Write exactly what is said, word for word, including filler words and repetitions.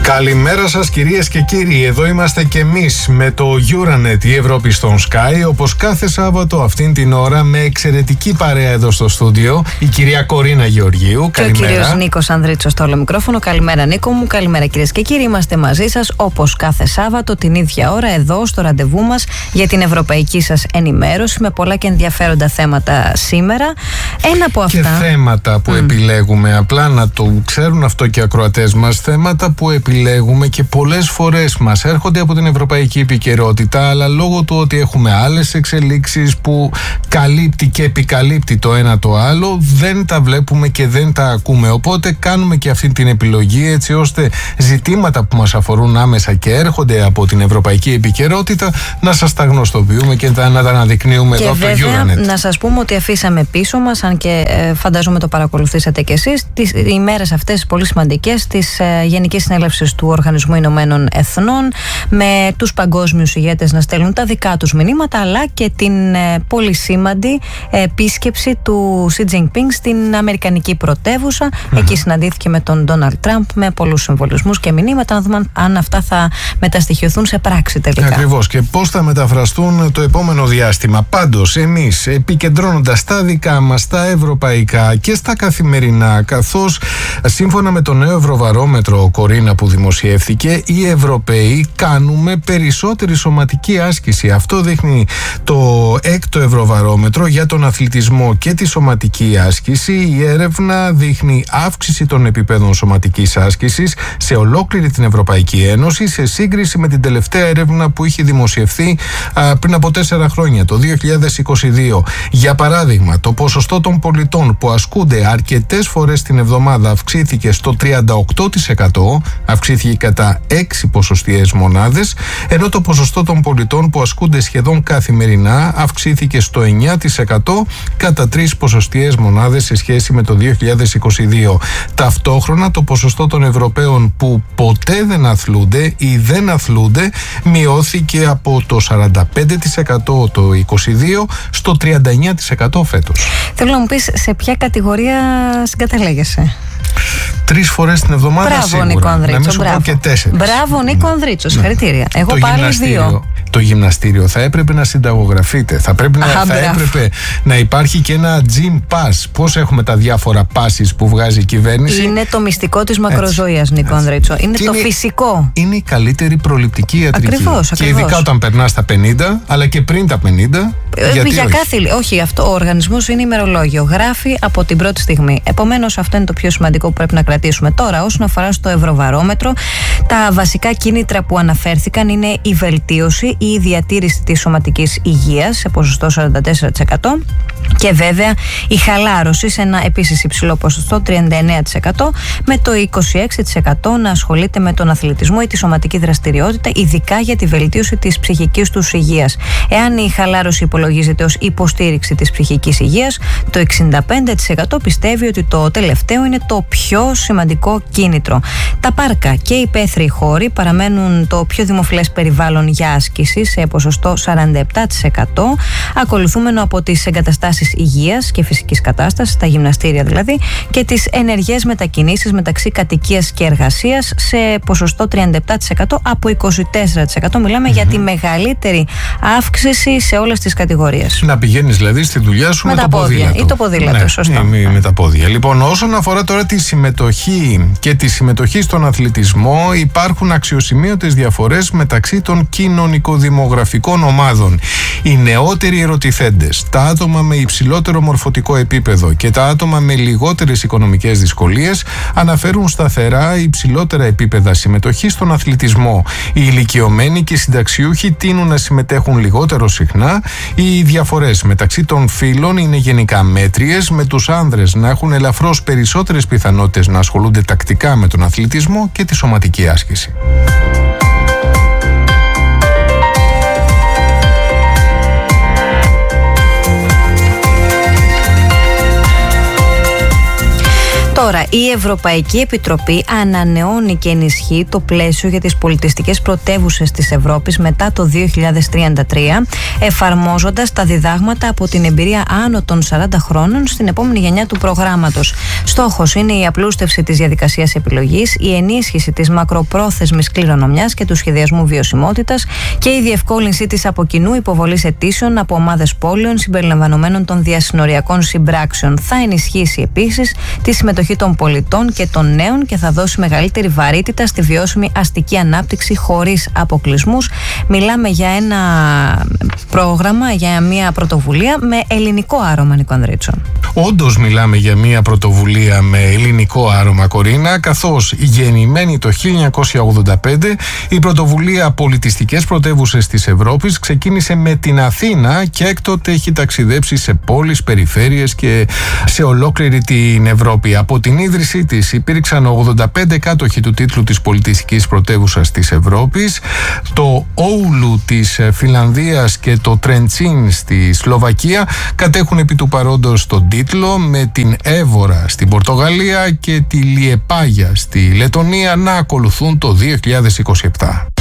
Καλημέρα σας κυρίες και κύριοι, εδώ είμαστε και εμείς με το Euranet, η Ευρώπη στον Sky, όπως κάθε Σάββατο αυτήν την ώρα με εξαιρετική παρέα εδώ στο στούντιο, η κυρία Κορίνα Γεωργίου. Και καλημέρα. Ο κύριος Νίκος Ανδρίτσος στο όλο μικρόφωνο. Καλημέρα Νίκο μου, καλημέρα κυρίες και κύριοι, είμαστε μαζί σας όπως κάθε Σάββατο την ίδια ώρα εδώ στο ραντεβού μας για την ευρωπαϊκή σας ενημέρωση με πολλά και ενδιαφέροντα θέματα σήμερα. Ένα από αυτά... Και θέματα που mm. επιλέγουμε, απλά να το ξέρουν αυτό και οι ακροατές μας, θέματα που επιλέγουμε Επιλέγουμε και πολλές φορές μας έρχονται από την ευρωπαϊκή επικαιρότητα, αλλά λόγω του ότι έχουμε άλλες εξελίξεις που καλύπτει και επικαλύπτει το ένα το άλλο, δεν τα βλέπουμε και δεν τα ακούμε. Οπότε κάνουμε και αυτή την επιλογή, έτσι ώστε ζητήματα που μας αφορούν άμεσα και έρχονται από την ευρωπαϊκή επικαιρότητα να σας τα γνωστοποιούμε και να τα αναδεικνύουμε και εδώ βέβαια, στο Euranet. Να σας πούμε ότι αφήσαμε πίσω μας, αν και ε, φαντάζομαι το παρακολουθήσατε κι εσείς, τις ημέρες αυτές πολύ σημαντικές της ε, Γενικής Συνέλευσης του Οργανισμού Ηνωμένων Εθνών, με τους παγκόσμιους ηγέτες να στέλνουν τα δικά τους μηνύματα, αλλά και την ε, πολύ σήμαντη ε, επίσκεψη του Σι Τζινπίνγκ στην Αμερικανική πρωτεύουσα. Mm-hmm. Εκεί συναντήθηκε με τον Ντόναλντ Τραμπ με πολλούς συμβολισμούς και μηνύματα, να δούμε αν αυτά θα μεταστοιχειωθούν σε πράξη τελικά. Ακριβώς, και πώς θα μεταφραστούν το επόμενο διάστημα. Πάντως, εμείς επικεντρώνοντας τα δικά μας, τα ευρωπαϊκά και στα καθημερινά, καθώς σύμφωνα με το νέο Ευρωβαρόμετρο, Κορίνα, που δημοσιεύθηκε, οι Ευρωπαίοι κάνουμε περισσότερη σωματική άσκηση. Αυτό δείχνει το έκτο Ευρωβαρόμετρο για τον αθλητισμό και τη σωματική άσκηση. Η έρευνα δείχνει αύξηση των επιπέδων σωματικής άσκησης σε ολόκληρη την Ευρωπαϊκή Ένωση, σε σύγκριση με την τελευταία έρευνα που είχε δημοσιευθεί α, πριν από τέσσερα χρόνια, το δύο χιλιάδες είκοσι δύο. Για παράδειγμα, το ποσοστό των πολιτών που ασκούνται αρκετές φορές την εβδομάδα αυξήθηκε στο τριάντα οκτώ τοις εκατό, αυξήθηκε κατά έξι ποσοστιαίες μονάδες, ενώ το ποσοστό των πολιτών που ασκούνται σχεδόν καθημερινά αυξήθηκε στο εννιά τοις εκατό, κατά τρεις ποσοστιαίες μονάδες σε σχέση με το δύο χιλιάδες είκοσι δύο. Ταυτόχρονα το ποσοστό των Ευρωπαίων που ποτέ δεν αθλούνται ή δεν αθλούνται μειώθηκε από το σαράντα πέντε τοις εκατό το είκοσι δύο στο τριάντα εννιά τοις εκατό φέτος. Θέλω να μου πεις σε ποια κατηγορία συγκαταλέγεσαι? Τρεις φορές την εβδομάδα. Μπράβο, σίγουρα. Νίκο Ανδρίτσο. Να μην σου πω και τέσσερις. Μπράβο, Νίκο Ανδρίτσο. Συγχαρητήρια. Εγώ το πάλι δύο. Το γυμναστήριο θα έπρεπε να συνταγογραφείτε. Θα, πρέπει να, Α, θα έπρεπε να υπάρχει και ένα gym pass. Πώς έχουμε τα διάφορα passes που βγάζει η κυβέρνηση. Είναι το μυστικό της μακροζωίας, Νίκο Ανδρίτσο. Είναι και το είναι, φυσικό. Είναι η καλύτερη προληπτική ιατρική. Ακριβώς, και ακριβώς. ειδικά όταν περνάς τα πενήντα, αλλά και πριν τα πενήντα. Ε, γιατί για όχι. κάθε. Όχι, αυτό ο οργανισμός είναι ημερολόγιο. Γράφει από την πρώτη στιγμή. Επομένως, αυτό είναι το πιο σημαντικό που πρέπει να κρατήσουμε. Τώρα, όσον αφορά στο Ευρωβαρόμετρο, τα βασικά κίνητρα που αναφέρθηκαν είναι η βελτίωση ή η διατήρηση της σωματικής υγείας σε ποσοστό σαράντα τέσσερα τοις εκατό και βέβαια η χαλάρωση σε ένα επίσης υψηλό ποσοστό τριάντα εννέα τοις εκατό, με το είκοσι έξι τοις εκατό να ασχολείται με τον αθλητισμό ή τη σωματική δραστηριότητα, ειδικά για τη βελτίωση της ψυχικής τους υγείας. Εάν η χαλάρωση υπολογίζεται ως υποστήριξη της ψυχικής υγείας, το εξήντα πέντε τοις εκατό πιστεύει ότι το τελευταίο είναι το πιο σημαντικό κίνητρο. Τα πάρκα και οι υπαίθριοι χώροι παραμένουν το πιο δημοφιλές περιβάλλον για άσκηση σε ποσοστό σαράντα επτά τοις εκατό, ακολουθούμενο από τις εγκαταστάσεις υγείας και φυσικής κατάστασης, τα γυμναστήρια δηλαδή, και τις ενεργές μετακινήσεις μεταξύ κατοικίας και εργασίας σε ποσοστό τριάντα επτά τοις εκατό από είκοσι τέσσερα τοις εκατό. Μιλάμε mm-hmm. για τη μεγαλύτερη αύξηση σε όλες τις κατηγορίες. Να πηγαίνεις δηλαδή στη δουλειά σου με, με τα το πόδια ποδήλατο. ή το ποδήλατο, ναι, σωστά. Ναι, με, με τα πόδια. Λοιπόν, όσον αφορά τώρα τη συμμετοχή και τη συμμετοχή στον αθλητισμό, υπάρχουν αξιοσημείωτες διαφορές μεταξύ των κοινωνικοδημογραφικών ομάδων. Οι νεότεροι ερωτηθέντες, τα άτομα με υψηλότερο μορφωτικό επίπεδο και τα άτομα με λιγότερες οικονομικές δυσκολίες αναφέρουν σταθερά υψηλότερα επίπεδα συμμετοχής στον αθλητισμό. Οι ηλικιωμένοι και οι συνταξιούχοι τείνουν να συμμετέχουν λιγότερο συχνά. Οι διαφορές μεταξύ των φύλων είναι γενικά μέτριες, με τους άνδρες να έχουν ελαφρώς περισσότερες πιθανότητες να ασχολούνται τακτικά με τον αθλητισμό και τη σωματική άσκηση. Τώρα, η Ευρωπαϊκή Επιτροπή ανανεώνει και ενισχύει το πλαίσιο για τις πολιτιστικές πρωτεύουσες της Ευρώπης μετά το δύο χιλιάδες τριάντα τρία, εφαρμόζοντας τα διδάγματα από την εμπειρία άνω των σαράντα χρόνων στην επόμενη γενιά του προγράμματος. Στόχος είναι η απλούστευση της διαδικασίας επιλογής, η ενίσχυση της μακροπρόθεσμης κληρονομιάς και του σχεδιασμού βιωσιμότητας και η διευκόλυνση της από κοινού υποβολής αιτήσεων από ομάδες πόλεων συμπεριλαμβανομένων των διασυνοριακών συμπράξεων. Θα ενισχύσει επίσης τη συμμετοχή των πολιτών και των νέων και θα δώσει μεγαλύτερη βαρύτητα στη βιώσιμη αστική ανάπτυξη χωρίς αποκλεισμούς. Μιλάμε για ένα πρόγραμμα, για μια πρωτοβουλία με ελληνικό άρωμα, Νίκο Ανδρίτσο. Όντως μιλάμε για μια πρωτοβουλία με ελληνικό άρωμα, Κορίνα, καθώς γεννημένη το χίλια εννιακόσια ογδόντα πέντε, η πρωτοβουλία Πολιτιστικές Πρωτεύουσες της Ευρώπης ξεκίνησε με την Αθήνα και έκτοτε έχει ταξιδέψει σε πόλεις, περιφέρειες και σε ολόκληρη την Ευρώπη. Από την ίδρυσή της υπήρξαν ογδόντα πέντε κάτοχοι του τίτλου της Πολιτιστικής Πρωτεύουσας της Ευρώπης, το Όουλου της Φινλανδίας και το Τρεντσίν στη Σλοβακία κατέχουν επί του παρόντος τον τίτλο, με την Έβορα στην Πορτογαλία και τη Λιεπάγια στη Λετονία να ακολουθούν το δύο χιλιάδες είκοσι επτά.